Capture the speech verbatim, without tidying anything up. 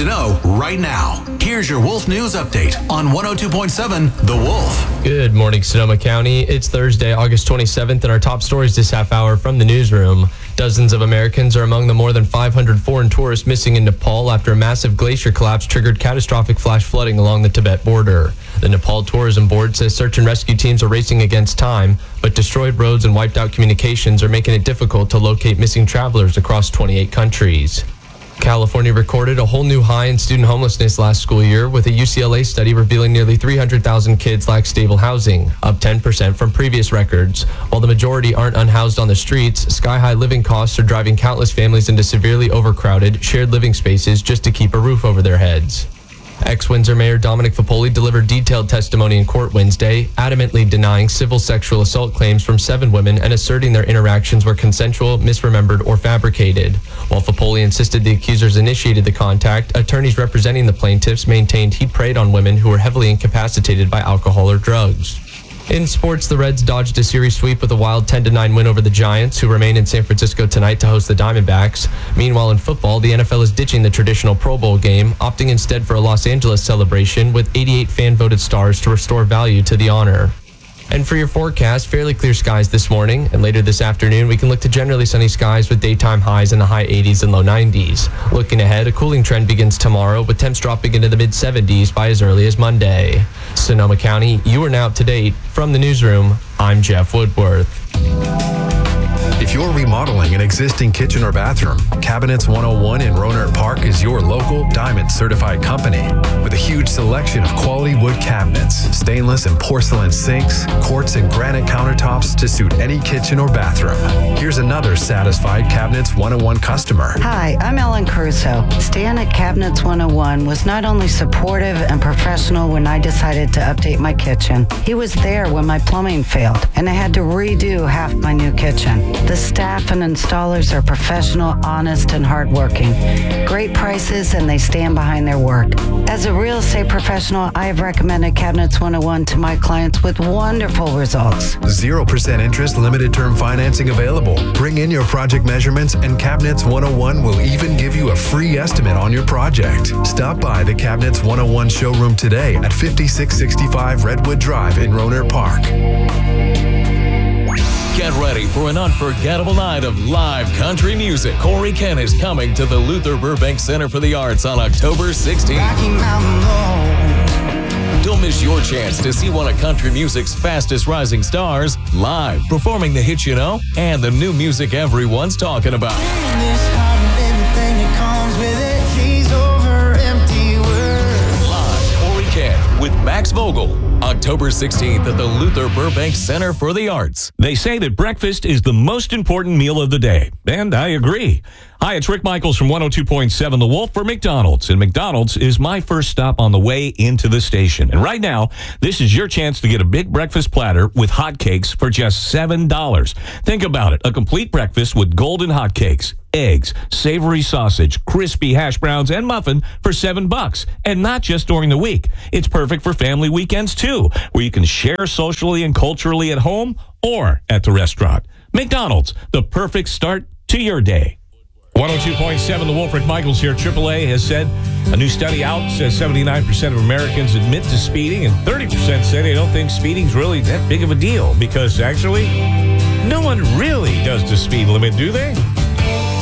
know right now. Here's your Wolf News Update on one oh two point seven The Wolf. Good morning, Sonoma County. It's Thursday, August twenty-seventh, and our top stories this half hour from the newsroom. Dozens of Americans are among the more than five hundred foreign tourists missing in Nepal after a massive glacier collapse triggered catastrophic flash flooding along the Tibet border. The Nepal Tourism Board says search and rescue teams are racing against time, but destroyed roads and wiped out communications are making it difficult to locate missing travelers across twenty-eight countries. California recorded a whole new high in student homelessness last school year, with a U C L A study revealing nearly three hundred thousand kids lack stable housing, up ten percent from previous records. While the majority aren't unhoused on the streets, sky-high living costs are driving countless families into severely overcrowded, shared living spaces just to keep a roof over their heads. Ex-Windsor Mayor Dominic Fapoli delivered detailed testimony in court Wednesday, adamantly denying civil sexual assault claims from seven women and asserting their interactions were consensual, misremembered, or fabricated. While Fapoli insisted the accusers initiated the contact, attorneys representing the plaintiffs maintained he preyed on women who were heavily incapacitated by alcohol or drugs. In sports, the Reds dodged a series sweep with a wild ten to nine win over the Giants, who remain in San Francisco tonight to host the Diamondbacks. Meanwhile, in football, the N F L is ditching the traditional Pro Bowl game, opting instead for a Los Angeles celebration with eighty-eight fan-voted stars to restore value to the honor. And for your forecast, fairly clear skies this morning, and later this afternoon, we can look to generally sunny skies with daytime highs in the high eighties and low nineties. Looking ahead, a cooling trend begins tomorrow, with temps dropping into the mid seventies by as early as Monday. Sonoma County, you are now up to date. From the newsroom, I'm Jeff Woodworth. If you're remodeling an existing kitchen or bathroom, Cabinets one oh one in Rohnert Park is your local Diamond certified company with a huge selection of quality wood cabinets, stainless and porcelain sinks, quartz and granite countertops to suit any kitchen or bathroom. Here's another satisfied Cabinets one oh one customer. Hi, I'm Ellen Caruso. Stan at Cabinets one oh one was not only supportive and professional when I decided to update my kitchen, he was there when my plumbing failed and I had to redo half my new kitchen. The staff and installers are professional, honest, and hardworking. Great prices, and they stand behind their work. As a real estate professional, I have recommended Cabinets one oh one to my clients with wonderful results. zero percent interest, limited term financing available. Bring in your project measurements, and Cabinets one oh one will even give you a free estimate on your project. Stop by the Cabinets one oh one showroom today at fifty-six sixty-five Redwood Drive in Rohnert Park. Get ready for an unforgettable night of live country music. Corey Kent is coming to the Luther Burbank Center for the Arts on October sixteenth. Don't miss your chance to see one of country music's fastest rising stars live, performing the hits you know and the new music everyone's talking about. Live, Corey Kent with Max Vogel. October sixteenth at the Luther Burbank Center for the Arts. They say that breakfast is the most important meal of the day, and I agree. Hi, it's Rick Michaels from one oh two point seven The Wolf for McDonald's, and McDonald's is my first stop on the way into the station. And right now, this is your chance to get a big breakfast platter with hotcakes for just seven dollars. Think about it, a complete breakfast with golden hotcakes, eggs, savory sausage, crispy hash browns, and muffin for seven bucks. And not just during the week. It's perfect for family weekends, too, where you can share socially and culturally at home or at the restaurant. McDonald's, the perfect start to your day. one oh two point seven The Wolf, Rick Michaels here. triple A has said a new study out says seventy-nine percent of Americans admit to speeding, and thirty percent say they don't think speeding's really that big of a deal, because actually, no one really does the speed limit, do they?